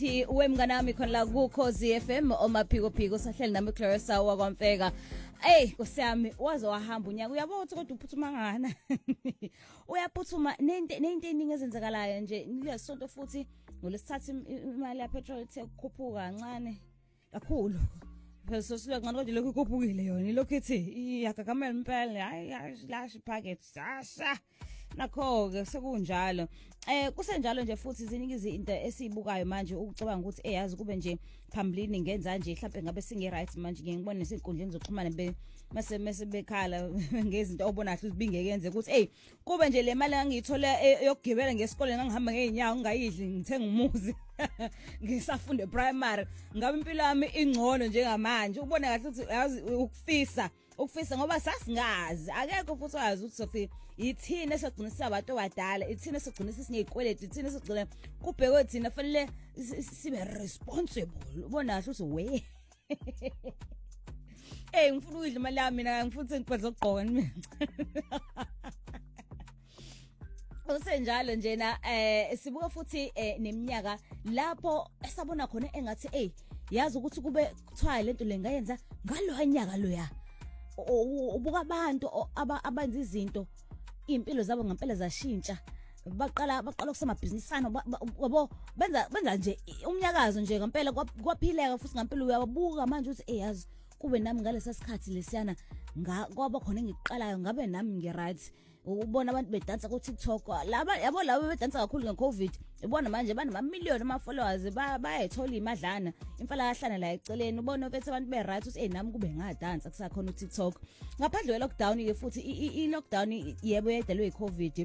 Wemnganami khona la kuKhosi FM omaphiko sahleli nami Clarissa wakwamfeka. Kusiyami waze wahamba unyaka uyabona ukuthi kodwa uphuthuma ngana. Uyaphuthuma nento eningi ezenzakalayo nje lesonto futhi ngolesithathu imali ya petrol ithe ukukhuphuka kancane kakhulu. Phela sibe ngani kodwa lokho ikhuphukile yona ilokho ithi iyagagamela impela hayi lash packet sasha. Nakho-ke sekunjalo. Kusenjalo nje futhi ziningi izinto esizibukayo manje ukucabanga ukuthi yazi kube nje phambilini ngenza nje mhlawumbe ngabe singe-right manje ngiyibona nesinkundleni zokuxhumana mase bekhala ngezinto obona kahle ubingekenze ukuthi kube nje le mali engiyithola yokugibela ngesikole ngangihamba ngeenyawo ngingayidli ngithenga umuzi ngisafunda primary ngabe impilo yami ingcono njengamanje ubona kahle ukuthi yazi ukufisa ngoba sasingazi akekho futhi wazi ukuthi Sophie ithina esagcinisa abantu abadala ithina esagcinisa sinezikweleti ithina esagcina kubhekwe thina fanele sibe responsible ubona kahle ukuthi we ngifuna ukudla imali yami mina ngifuna ngiphathe ukugqoka mina Osenjalo njena sibuka futhi neminyaka lapho esabona khona engathi yazi ukuthi kube kuthiwa lento lengayenza ngalo nyaka loya ubuka abantu abenza izinto impilo zabo ngempela zashintsha baqala kusemabhizinisana yabo benza nje umnyakazo nje ngempela kwaphileka futhi ngempela uyabuka manje ukuthi yazi kube nami ngalesa sikhathi lesiyana kwaba khona engiqalayo ngabe nami ngi-right ubona abantu bedansa ku TikTok yabo labo bedansa kakhulu ngeCovid ubona manje banamamiliyoni ama-followers bayayithola imadlana imfalakahlana la eceleni ubona bethu abantu be-right ukuthi nami kube ngadansa kusakhona uTikTok ngaphandle kwe-lockdown ke futhi i-lockdown yebo yedalwe iCovid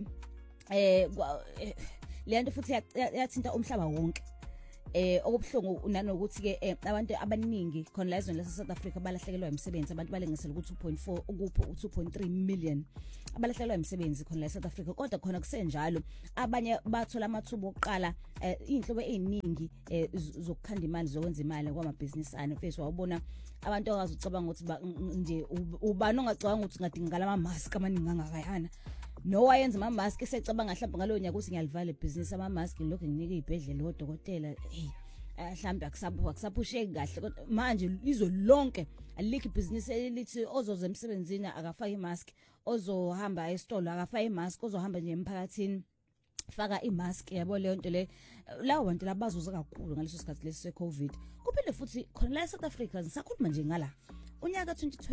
le nto futhi yathinta umhlaba wonke okubuhlungu nanokuthi ke abantu abaningi khona la ezweni lase South Africa balahlekelwa imisebenzi abantu balengisela ukuthi 2.4 ukupho 2.3 million abalahlekelwa imisebenzi khona la eSouth Africa kodwa khona kusenjalo abanye bathola amathuba oqala inhlobo eziningi zokukhanda imali zokwenza imali kwamabhizinisi ane face wabona abantu akazi ucabanga ukuthi nje ubani ongacabanga ukuthi ngadingakala ama-mask amaningi angakayana no wayenza ama-mask esecabanga mhlawumbe ngalo nyaka ukuthi ngiyalivala ibhizinisi ama-mask lokho nginika izibhedlela odokotela mhlawumbe akusapusheki kahle kodwa manje izwe lonke alikho ibhizinisi elithi ozoza emsebenzini akafaka imask ozohamba esitolo akafaka imask ozohamba nje emphakathini faka imask yabo leyo nto le lawo bantu labazuza kakhulu ngaleso sikhathi lesi se-COVID kuphinde futhi khona la eSouth Africa sisakhuluma nje ngala unyaka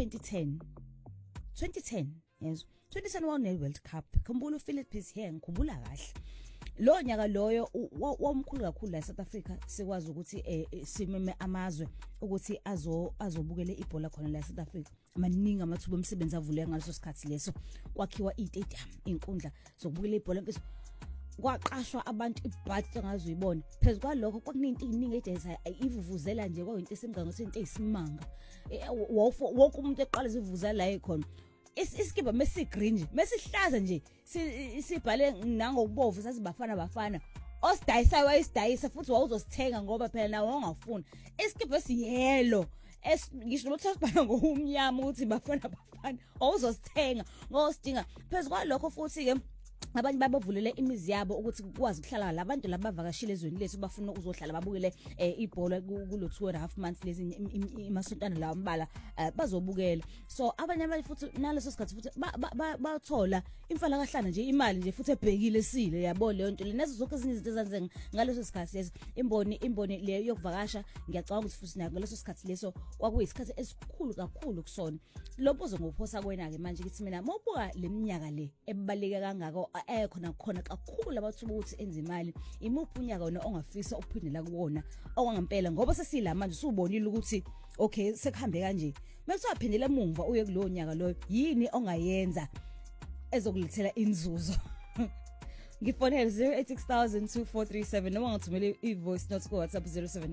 2010 yes 2010 World Cup khumbula uPhilippines here ngikhumbula kahle lo nyaka loyo womkhulu kakhulu la eSouth Africa sikwazi ukuthi simeme amazwe ukuthi azobukele ibhola khona la eSouth Africa amaningi amathuba omsebenzi avuleka ngaleso sikhathi leso kwakhiwa istadium inkundla zokubukela ibhola mfethu kwaqashwa abantu ibudget angazuyibona phezulu kwalokho kwakuninto eziningi ejenza ivuvuzela nje kwayinto esemgangathweni into eyisimanga wonke umuntu eqala zivuvuzela la ekhona iskipa mesigreen nje mesihlaza nje sibhale nangokubovu sasibafana osidayisa wayisidayisa futhi wawuzosithenga ngoba phela nawe ongafuna iskipa esiyelo ngisho ukuthi asibhala ngomnyama ukuthi bafana awuzosithenga ngosidinga phezulu kwalokho futhi ke abanye babavulele imizi yabo ukuthi kwazi ukuhlala labantu labavakashile ezweni lethu bafuna uzohlala babukele ibhola kulo 2.5 months lezi imasontana la mbala bazobukela so abanye abanye futhi naleso sikhathi futhi bathola imfalakahlana nje imali nje futhi ebhekile sile yabo leyo nto lezo zonke ezinye izinto ezanze ngaleso sikhathi leso imboni le yokuvakasha ngiyacabanga ukuthi futhi ngaleso sikhathi leso kwakuyisikhathi esikhulu kakhulu kusona lobuzo ngophosa kwena ke manje kithi mina mobuka leminyaka le ebaleka kangako khona kakhulu abathuba ukuthi enze imali imuphi unyaka wona ongafisa ukuphindela kuwona okwangempela ngoba sesila manje usubonile ukuthi okay sekuhambe kanje mase waphindela emuva uye kulowo nyaka loyo yini ongayenza ezokulethela inzuzo ngifonela 0860002437 noma ngathumela i-voice note ku WhatsApp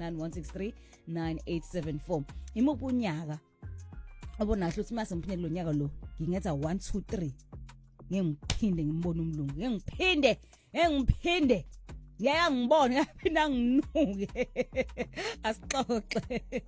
0791639874 imuphi unyaka obonahle ukuthi mase ngiphinde kulo nyaka lo ngingenza 1 2 3 ngiphinde ngibone umlungu ngiphinde ngiyangibona ngaphinda nginuke asixoxe